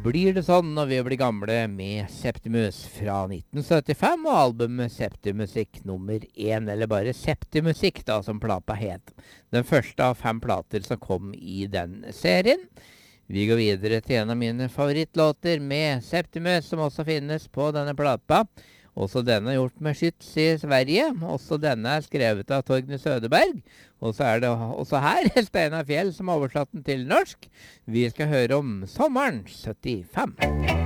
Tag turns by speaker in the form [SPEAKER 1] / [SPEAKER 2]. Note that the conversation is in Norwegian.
[SPEAKER 1] blir det sånn når vi blir gamle med Septimus fra 1975 og albumet Septimusikk nummer 1, eller bare Septimusikk da, som plata het. Den første av 5 plater som kom i den serien. Vi går videre til en av mine favorittlåter med Septimus, som også finnes på denne plata. Også denne er gjort med skyts i Sverige. Også denne er skrevet av Torgny Søderberg. Og så er det også her Steinar Fjell som har oversatt den til norsk. Vi skal høre om sommeren 75.